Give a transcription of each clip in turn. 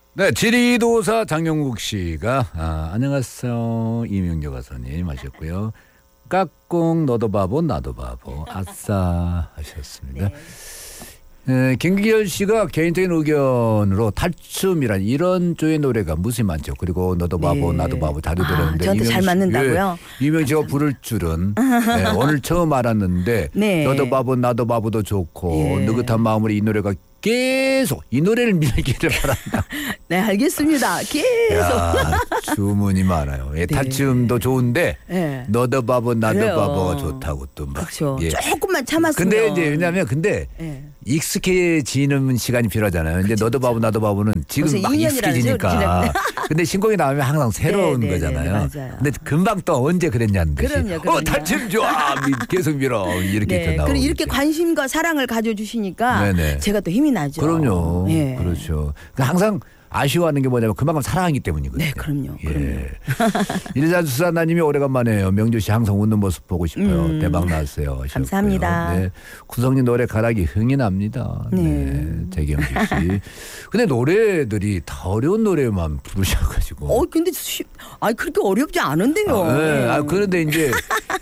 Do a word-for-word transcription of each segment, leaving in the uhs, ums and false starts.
네, 지리도사 장영국 씨가 아, 안녕하세요 이명조 가수님 하셨고요. 깍꿍 너도 바보 나도 바보 아싸 하셨습니다. 네. 에, 김기열 씨가 개인적인 의견으로 탈춤이란 이런 쪽의 노래가 무수히 많죠. 그리고 너도 바보 네. 나도 바보 자주 들었는데 아, 저한테 잘 맞는다고요? 예, 이명 씨가 부를 줄은 네, 오늘 처음 알았는데 네. 너도 바보 나도 바보도 좋고 예. 느긋한 마음으로 이 노래가 계속 이 노래를 밀기를 바란다. 네, 알겠습니다. 계속. 야, 주문이 많아요. 예, 네. 탈춤도 좋은데 네. 너도 바보 나도 그래요. 바보가 좋다고 또 막. 그렇죠. 예. 조금만 참았으면. 근데 이제 왜냐하면 근데 네. 익숙해지는 시간이 필요하잖아요. 근데 그쵸, 너도 바보 나도 바보는 지금 막 익숙해지니까. 근데 신곡이 나오면 항상 새로운 네, 네, 거잖아요. 네, 네, 근데 금방 또 언제 그랬냐는 듯이. 그럼요, 그럼요. 어 탈춤 좋아 계속 밀어 이렇게 네, 나오고. 이렇게 관심과 사랑을 가져주시니까 네네. 제가 또 힘이 나죠. 그럼요. 네. 그렇죠. 항상 아쉬워하는 게 뭐냐면 그만큼 사랑하기 때문이거든요. 네, 그럼요. 예. 그럼요. 일자수사나님이 오래간만에요. 명조 씨 항상 웃는 모습 보고 싶어요. 음. 대박 났어요. 하셨고요. 감사합니다. 네. 구성님 노래 가락이 흥이 납니다. 네. 네. 재경기 씨. 근데 노래들이 다 어려운 노래만 부르셔가지고. 어, 근데 쉬... 아니 그렇게 어렵지 않은데요. 아, 네. 아, 그런데 이제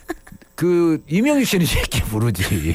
그 이명희 씨는 쉽게 부르지.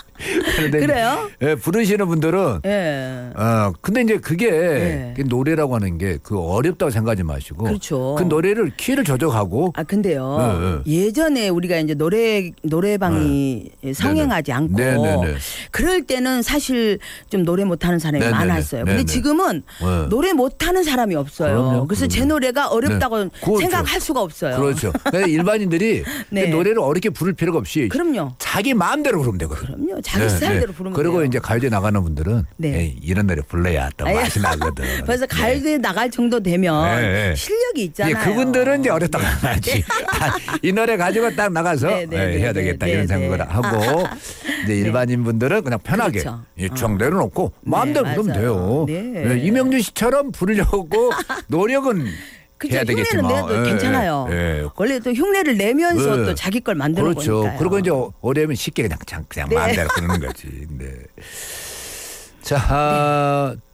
그래요? 예, 부르시는 분들은 예. 어 근데 이제 그게 예. 노래라고 하는 게 그 어렵다고 생각하지 마시고 그렇죠. 그 노래를 키를 조정하고 아 근데요 예, 예. 예전에 우리가 이제 노래 노래방이 예. 성행하지 않고 네네네. 그럴 때는 사실 좀 노래 못하는 사람이 네네네. 많았어요. 근데 네네. 지금은 네. 노래 못하는 사람이 없어요. 그럼요. 그래서 그럼요. 제 노래가 어렵다고 네. 그렇죠. 생각할 수가 없어요. 그렇죠. 일반인들이 네. 노래를 어렵게 부를 필요가 없이 그럼요. 자기 마음대로 부르면 되거든요. 그럼요. 자기 네, 스타일대로 네. 부르면 그리고 돼요. 이제 가요제 나가는 분들은 네. 에이, 이런 노래 불러야 또 맛이 나거든. 그래서 가요제 네. 나갈 정도 되면 네. 실력이 있잖아요. 예, 그분들은 이제 어렵다고 하지. 이 노래 가지고 딱 나가서 네, 네, 네, 해야 되겠다 네, 이런 네, 생각을 네. 하고 이제 일반인 분들은 그냥 편하게 그렇죠. 쭉 내려놓고 마음대로 네, 부르면 돼요. 네. 네, 이명준 씨처럼 부르려고 노력은 그쵸, 해야 되겠지만 흉내는 내도 예, 괜찮아요. 예. 원래 또 흉내를 내면서 예. 또 자기 걸 만드는 그렇죠. 거니까요. 그리고 이제 어려우면 쉽게 그냥 그냥 네. 마음대로 부르는 거지. 네. 자, 아, 네.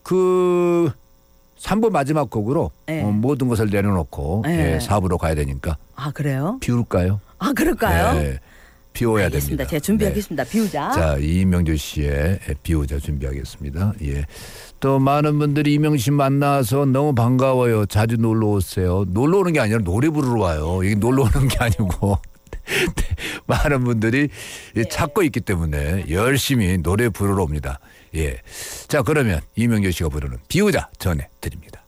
그 삼 부 마지막 곡으로 네. 어, 모든 것을 내려놓고 네. 예, 사 부로 가야 되니까. 아 그래요? 비울까요? 아 그럴까요? 네. 비워야 알겠습니다. 됩니다. 제가 준비하겠습니다. 네. 비우자. 자, 이명주 씨의 비우자 준비하겠습니다. 예. 또 많은 분들이 이명주 씨 만나서 너무 반가워요. 자주 놀러 오세요. 놀러 오는 게 아니라 노래 부르러 와요. 이게 놀러 오는 게 아니고 많은 분들이 네. 찾고 있기 때문에 열심히 노래 부르러 옵니다. 예. 자, 그러면 이명주 씨가 부르는 비우자 전해 드립니다.